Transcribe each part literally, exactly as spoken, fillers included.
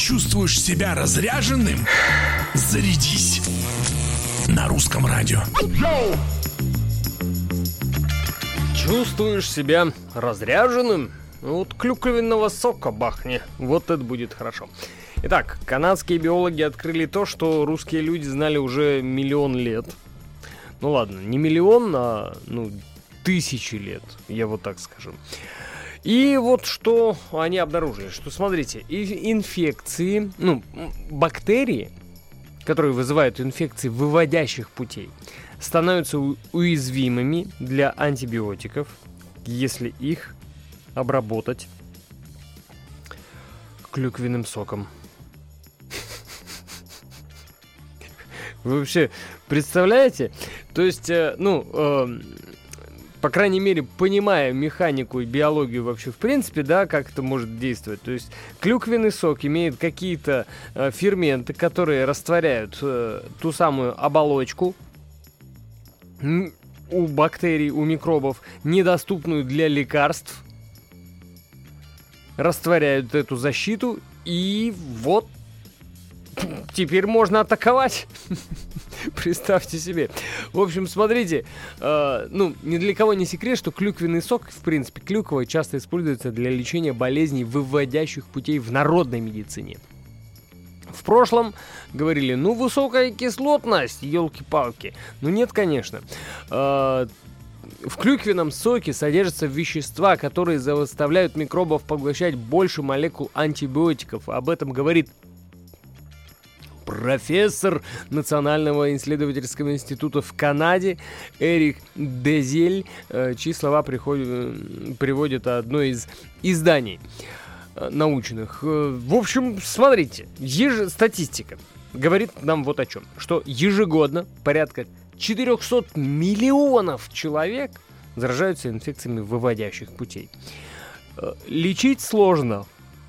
Чувствуешь себя разряженным? Зарядись на русском радио. Чувствуешь себя разряженным? Вот клюквенного сока бахни. Вот это будет хорошо. Итак, канадские биологи открыли то, что русские люди знали уже миллион лет. Ну ладно, не миллион, а ну, тысячи лет, я вот так скажу. И вот что они обнаружили, что, смотрите, инфекции, ну, бактерии, которые вызывают инфекции выводящих путей, становятся уязвимыми для антибиотиков, если их обработать клюквенным соком. Вы вообще представляете? То есть, ну... Э, по крайней мере, понимая механику и биологию вообще в принципе, да, как это может действовать. То есть клюквенный сок имеет какие-то э, ферменты, которые растворяют э, ту самую оболочку м- у бактерий, у микробов, недоступную для лекарств, растворяют эту защиту, и вот теперь можно атаковать. Представьте себе. В общем, смотрите, э, ну, ни для кого не секрет, что клюквенный сок, в принципе, клюква часто используется для лечения болезней выводящих путей в народной медицине. В прошлом говорили, ну, высокая кислотность, елки-палки. Ну, нет, конечно. Э, в клюквенном соке содержатся вещества, которые заставляют микробов поглощать больше молекул антибиотиков. Об этом говорит профессор Национального исследовательского института в Канаде Эрик Дезель, чьи слова приходят, приводит одно из изданий научных. В общем, смотрите, еж... статистика говорит нам вот о чем, что ежегодно порядка четыреста миллионов человек заражаются инфекциями выводящих путей. Лечить сложно,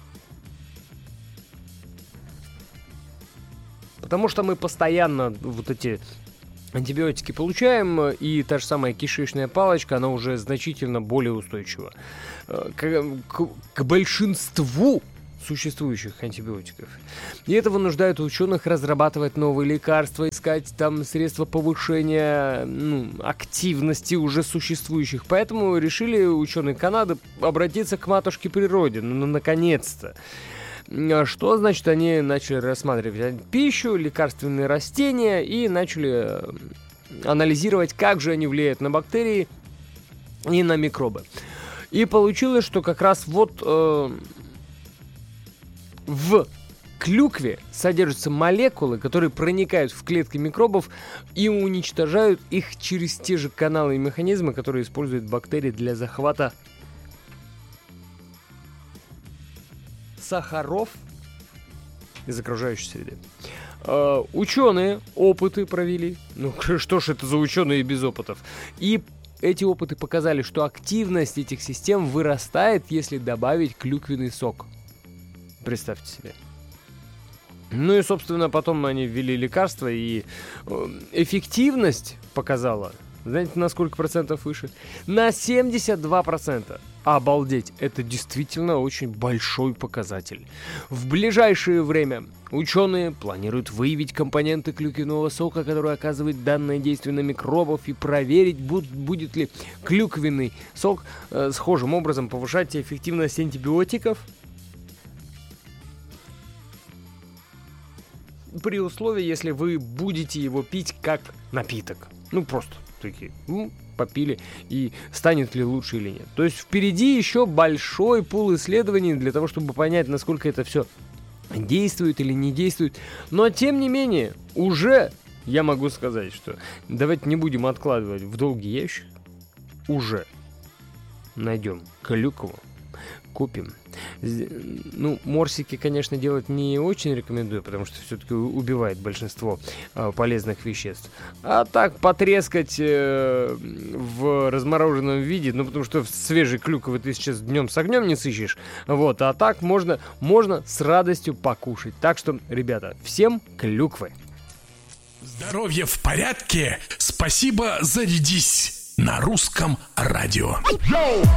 потому что мы постоянно вот эти антибиотики получаем, и та же самая кишечная палочка, она уже значительно более устойчива к, к, к большинству существующих антибиотиков. И это вынуждает ученых разрабатывать новые лекарства, искать там средства повышения ну, активности уже существующих. Поэтому решили ученые Канады обратиться к матушке природе. Ну, наконец-то. Что значит, они начали рассматривать пищу, лекарственные растения и начали анализировать, как же они влияют на бактерии и на микробы. И получилось, что как раз вот э, в клюкве содержатся молекулы, которые проникают в клетки микробов и уничтожают их через те же каналы и механизмы, которые используют бактерии для захвата сахаров из окружающей среды. Э, ученые опыты провели. Ну, что ж это за ученые без опытов? И эти опыты показали, что активность этих систем вырастает, если добавить клюквенный сок. Представьте себе. Ну и, собственно, потом они ввели лекарства, и эффективность показала, знаете, на сколько процентов выше? На семьдесят два процента. Обалдеть, это действительно очень большой показатель. В ближайшее время ученые планируют выявить компоненты клюквенного сока, которые оказывают данное действие на микробов, и проверить, будет ли клюквенный сок э, схожим образом повышать эффективность антибиотиков. При условии, если вы будете его пить как напиток. Ну, просто такие, ну, попили, и станет ли лучше или нет. То есть впереди еще большой пул исследований для того, чтобы понять, насколько это все действует или не действует. Но, тем не менее, уже я могу сказать, что давайте не будем откладывать в долгий ящик. Уже найдем клюкву, купим. Ну, морсики, конечно, делать не очень рекомендую, потому что все-таки убивает большинство э, полезных веществ. А так потрескать э, в размороженном виде, ну, потому что свежей клюквы ты сейчас днем с огнем не сыщешь. Вот, а так можно, можно с радостью покушать. Так что, ребята, всем клюквы. Здоровье в порядке? Спасибо, зарядись на русском радио.